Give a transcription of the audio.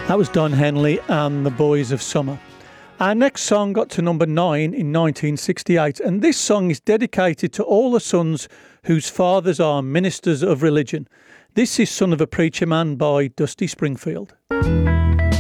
That was Don Henley and the Boys of Summer. Our next song got to number 9 in 1968, and this song is dedicated to all the sons whose fathers are ministers of religion. This is Son of a Preacher Man by Dusty Springfield.